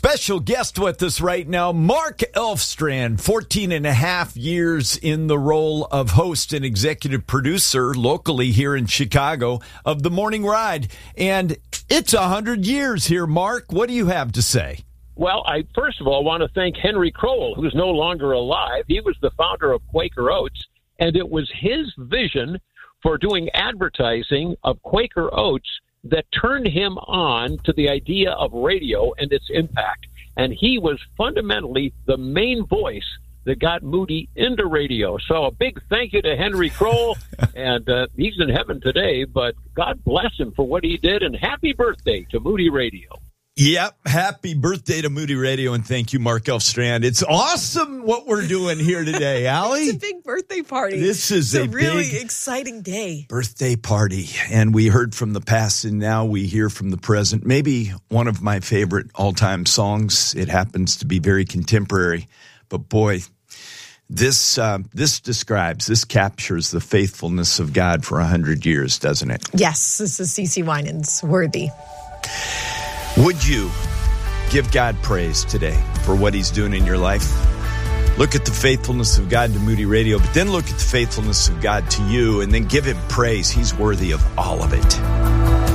Special guest with us right now, Mark Elfstrand, 14 and a half years in the role of host and executive producer locally here in Chicago of The Morning Ride. And it's 100 years here, Mark. What do you have to say? Well, I first of all want to thank Henry Crowell, who's no longer alive. He was the founder of Quaker Oats, and it was his vision for doing advertising of Quaker Oats that turned him on to the idea of radio and its impact. And he was fundamentally the main voice that got Moody into radio. So a big thank you to Henry Crowell, and he's in heaven today, but God bless him for what he did, and happy birthday to Moody Radio. Yep. Happy birthday to Moody Radio, and thank you, Mark Elfstrand. It's awesome what we're doing here today, Allie. It's a big birthday party. This is a really exciting day. Birthday party, and we heard from the past, and now we hear from the present. Maybe one of my favorite all-time songs. It happens to be very contemporary, but boy, this captures the faithfulness of God for 100 years, doesn't it? Yes, this is CeCe Winans, Worthy. Would you give God praise today for what he's doing in your life? Look at the faithfulness of God to Moody Radio, but then look at the faithfulness of God to you, and then give him praise. He's worthy of all of it.